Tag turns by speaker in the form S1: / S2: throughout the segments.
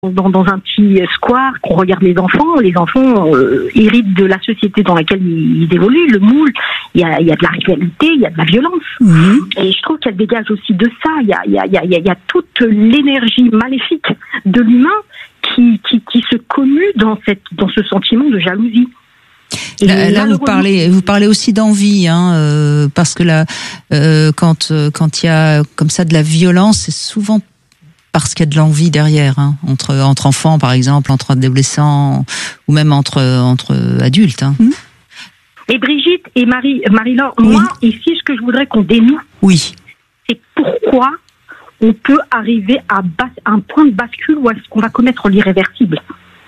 S1: dans un petit square, qu'on regarde les enfants héritent de la société dans laquelle ils évoluent, le moule, il y a de la rivalité, il y a de la violence. Et je trouve qu'elle dégage aussi de ça, il y a toute l'énergie maléfique de l'humain qui se commue dans ce sentiment de jalousie.
S2: Là, vous parlez aussi d'envie, parce que là, quand il y a comme ça de la violence, c'est souvent parce qu'il y a de l'envie derrière, entre enfants par exemple, entre adolescents ou même entre adultes.
S1: Et Brigitte et Marie-Laure, moi ici, ce que je voudrais qu'on dénoue, c'est pourquoi on peut arriver à un point de bascule où est-ce qu'on va commettre l'irréversible.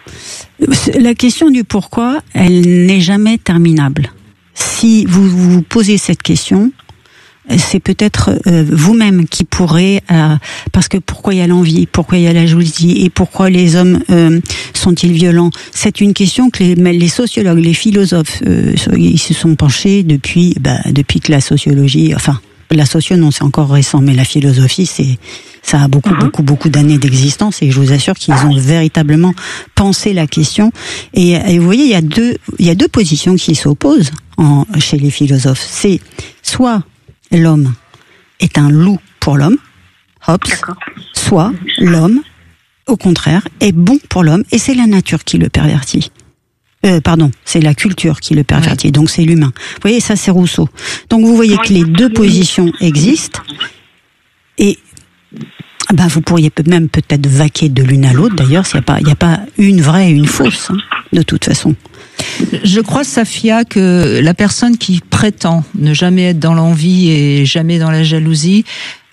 S3: La question du pourquoi, elle n'est jamais terminable. Si vous vous posez cette question, c'est peut-être vous-même qui pourrez, parce que pourquoi il y a l'envie, pourquoi il y a la jalousie et pourquoi les hommes sont-ils violents, c'est une question que les sociologues, les philosophes, ils se sont penchés depuis que la sociologie, la socio non, c'est encore récent, mais la philosophie, ça a beaucoup d'années d'existence et je vous assure qu'ils ont véritablement pensé la question. Et vous voyez, il y a deux positions qui s'opposent chez les philosophes. C'est soit l'homme est un loup pour l'homme, Hobbes, soit l'homme, au contraire, est bon pour l'homme et c'est la nature qui le pervertit. C'est la culture qui le pervertit, donc c'est l'humain. Vous voyez, ça c'est Rousseau. Donc vous voyez que les deux positions existent et vous pourriez même peut-être vaquer de l'une à l'autre. D'ailleurs, il n'y a pas une vraie et une fausse, de toute façon.
S2: Je crois, Safia, que la personne qui prétend ne jamais être dans l'envie et jamais dans la jalousie,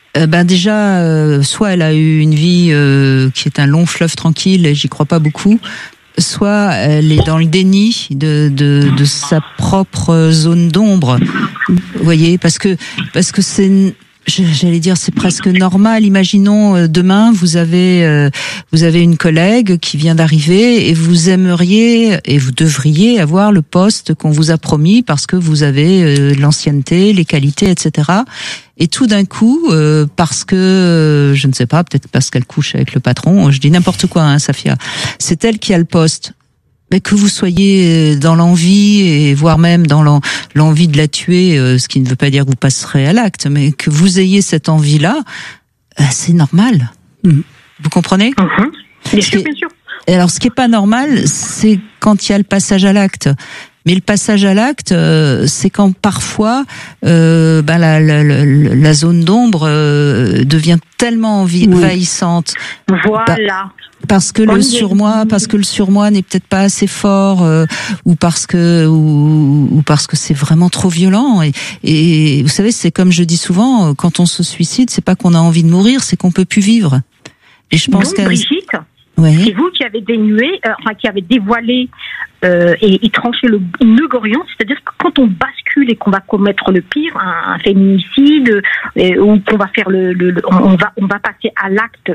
S2: déjà, soit elle a eu une vie qui est un long fleuve tranquille, et j'y crois pas beaucoup, soit elle est dans le déni de sa propre zone d'ombre. Vous voyez, parce que c'est, j'allais dire, c'est presque normal. Imaginons demain vous avez une collègue qui vient d'arriver et vous aimeriez et vous devriez avoir le poste qu'on vous a promis parce que vous avez l'ancienneté, les qualités, etc. Et tout d'un coup, parce que je ne sais pas, peut-être parce qu'elle couche avec le patron, je dis n'importe quoi, Safia, c'est elle qui a le poste. Mais que vous soyez dans l'envie et voire même dans l'envie de la tuer, ce qui ne veut pas dire que vous passerez à l'acte, mais que vous ayez cette envie-là, c'est normal. Vous comprenez ?
S1: Bien sûr, bien sûr.
S2: Et alors, ce qui est pas normal, c'est quand il y a le passage à l'acte. Mais le passage à l'acte, c'est quand parfois la zone d'ombre devient tellement envahissante.
S1: Voilà.
S2: Parce que le surmoi n'est peut-être pas assez fort, ou parce que c'est vraiment trop violent. Et vous savez, c'est comme je dis souvent, quand on se suicide, c'est pas qu'on a envie de mourir, c'est qu'on peut plus vivre. Et je pense que
S1: Brigitte, c'est vous qui avez qui avez dévoilé et tranché le nœud gorion, c'est-à-dire que quand on bascule et qu'on va commettre le pire, un féminicide, ou qu'on va faire on va passer à l'acte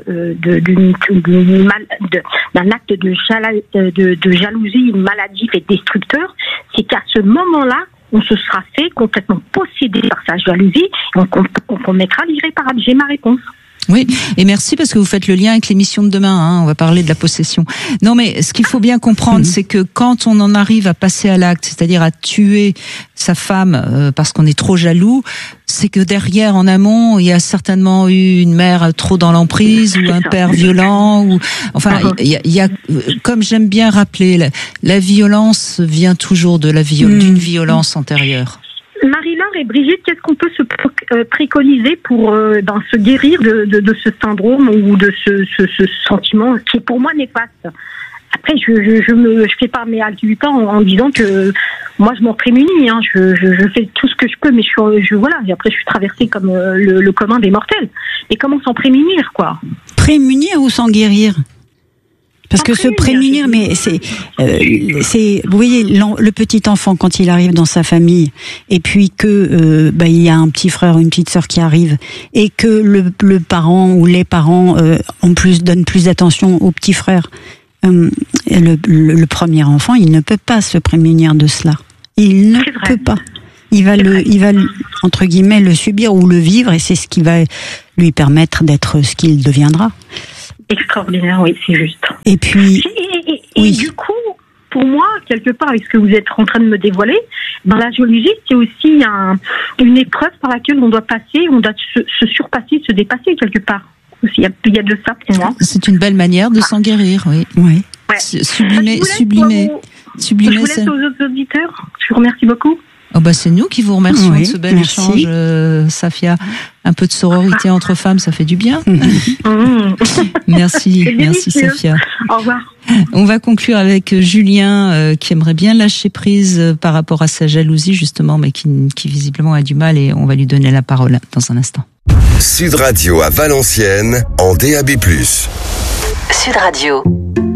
S1: d'un acte de jalousie maladif et destructeur, c'est qu'à ce moment-là, on se sera fait complètement posséder par sa jalousie et on commettra l'irréparable. J'ai ma réponse.
S2: Oui, et merci parce que vous faites le lien avec l'émission de demain, on va parler de la possession. Non, mais ce qu'il faut bien comprendre, c'est que quand on en arrive à passer à l'acte, c'est-à-dire à tuer sa femme parce qu'on est trop jaloux, c'est que derrière, en amont, il y a certainement eu une mère trop dans l'emprise ou un père violent, ou il y a comme j'aime bien rappeler, la violence vient toujours de d'une violence antérieure.
S1: Marie-Laure et Brigitte, qu'est-ce qu'on peut se préconiser pour se guérir de ce syndrome ou de ce sentiment qui est pour moi néfaste? Après, je fais pas mes haltes du temps en disant que moi je m'en prémunis, je fais tout ce que je peux, mais et après je suis traversée comme le commun des mortels. Mais comment s'en prémunir, quoi?
S3: Prémunir ou s'en guérir? Parce que se prémunir, mais vous voyez, le petit enfant quand il arrive dans sa famille, et puis que il y a un petit frère ou une petite sœur qui arrive, et que le parent ou les parents donnent plus d'attention au petit frère. Le premier enfant, il ne peut pas se prémunir de cela. Il ne peut pas. Il va entre guillemets le subir ou le vivre, et c'est ce qui va lui permettre d'être ce qu'il deviendra.
S1: Extraordinaire, oui, c'est juste.
S3: Et puis,
S1: et du coup, pour moi, quelque part, avec ce que vous êtes en train de me dévoiler, dans la jalousie, c'est aussi une épreuve par laquelle on doit passer, on doit se surpasser, se dépasser quelque part. Il y a de ça pour moi.
S2: C'est une belle manière de s'en guérir, oui.
S3: oui.
S1: Ouais.
S2: Sublimer.
S1: Je vous laisse aux autres auditeurs. Je vous remercie beaucoup.
S2: Oh bah c'est nous qui vous remercions de ce bel
S3: merci.
S2: échange, Safia. Un peu de sororité entre femmes, ça fait du bien. Merci Safia.
S1: Au revoir.
S2: On va conclure avec Julien qui aimerait bien lâcher prise par rapport à sa jalousie justement, mais qui visiblement a du mal, et on va lui donner la parole dans un instant.
S4: Sud Radio à Valenciennes en DAB+.
S5: Sud Radio.